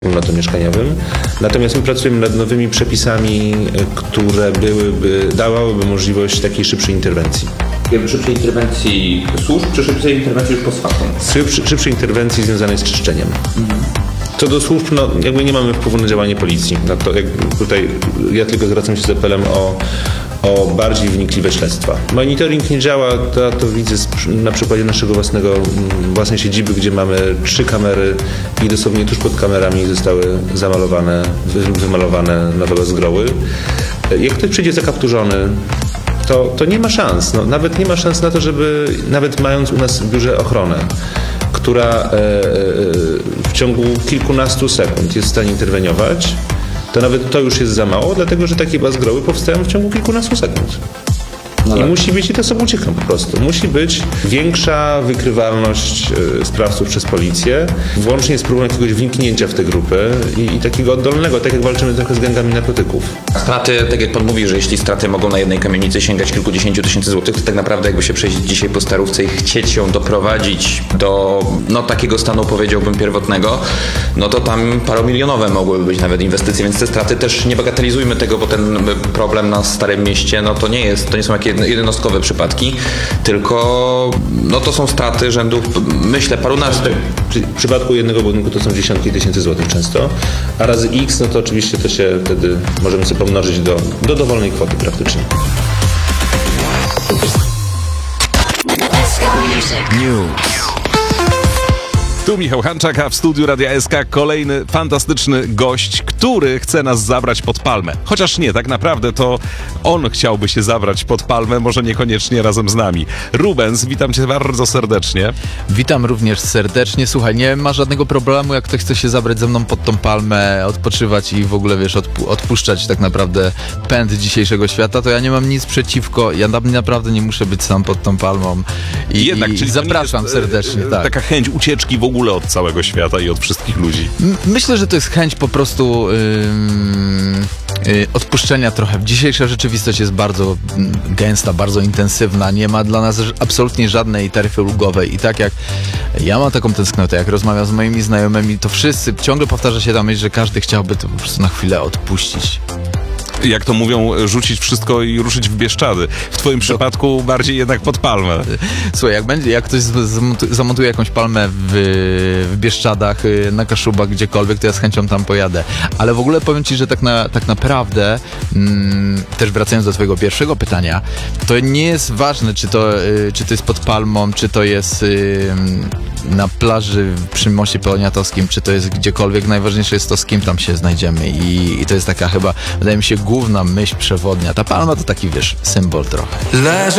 wspólnotom mieszkaniowym. Natomiast my pracujemy nad nowymi przepisami, które dawałyby możliwość takiej szybszej interwencji. Szybszej interwencji służb, czy szybszej interwencji już post factum? Szybszej interwencji związanej z czyszczeniem. Co do służb, jakby nie mamy wpływu na działanie policji. Tutaj ja tylko zwracam się z apelem o bardziej wnikliwe śledztwa. Monitoring nie działa, to widzę na przykładzie naszego własnej siedziby, gdzie mamy 3 kamery i dosłownie tuż pod kamerami zostały wymalowane nowe zgroły. Jak ktoś przyjdzie zakapturzony, to nie ma szans. Nawet nie ma szans na to, żeby nawet mając u nas w biurze ochronę, która w ciągu kilkunastu sekund jest w stanie interweniować, to nawet to już jest za mało, dlatego że takie bazgroły powstają w ciągu kilkunastu sekund. I musi być, i to sobie uciekam po prostu, musi być większa wykrywalność sprawców przez policję, włącznie z próbą jakiegoś wniknięcia w te grupy i takiego oddolnego, tak jak walczymy trochę z gangami narkotyków. Straty, tak jak pan mówi, że jeśli straty mogą na jednej kamienicy sięgać kilkudziesięciu tysięcy złotych, to tak naprawdę jakby się przejść dzisiaj po Starówce i chcieć ją doprowadzić do takiego stanu, powiedziałbym, pierwotnego, to tam paromilionowe mogłyby być nawet inwestycje, więc te straty też nie bagatelizujmy tego, bo ten problem na Starym Mieście, to nie są jakieś jednostkowe przypadki, tylko to są straty rzędu, myślę, parunastu. W przypadku jednego budynku to są dziesiątki tysięcy złotych często, a razy X, to oczywiście to się wtedy możemy sobie pomnożyć do dowolnej kwoty praktycznie. News. Tu Michał Hanczak, a w studiu Radia SK kolejny fantastyczny gość, który chce nas zabrać pod palmę. Chociaż nie, tak naprawdę to on chciałby się zabrać pod palmę, może niekoniecznie razem z nami. Rubens, witam cię bardzo serdecznie. Witam również serdecznie. Słuchaj, nie ma żadnego problemu, jak ktoś chce się zabrać ze mną pod tą palmę, odpoczywać i w ogóle, odpuszczać tak naprawdę pęd dzisiejszego świata, to ja nie mam nic przeciwko. Ja naprawdę nie muszę być sam pod tą palmą. Czyli zapraszam serdecznie. Tak. Taka chęć ucieczki w ogóle od całego świata i od wszystkich ludzi. Myślę, że to jest chęć po prostu odpuszczenia trochę. Dzisiejsza rzeczywistość jest bardzo gęsta, bardzo intensywna. Nie ma dla nas absolutnie żadnej taryfy ulgowej. I tak jak ja mam taką tęsknotę, jak rozmawiam z moimi znajomymi, to wszyscy, ciągle powtarza się ta myśl, że każdy chciałby to po prostu na chwilę odpuścić. Jak to mówią, rzucić wszystko i ruszyć w Bieszczady. W twoim przypadku bardziej jednak pod palmę. Słuchaj, jak ktoś zamontuje jakąś palmę w Bieszczadach, na Kaszubach, gdziekolwiek, to ja z chęcią tam pojadę. Ale w ogóle powiem ci, że tak naprawdę, też wracając do twojego pierwszego pytania, to nie jest ważne, czy to jest pod palmą, czy to jest na plaży przy moście Poniatowskim, czy to jest gdziekolwiek. Najważniejsze jest to, z kim tam się znajdziemy. I to jest taka chyba, wydaje mi się, główna myśl przewodnia. Ta palma to taki, symbol trochę. Leżę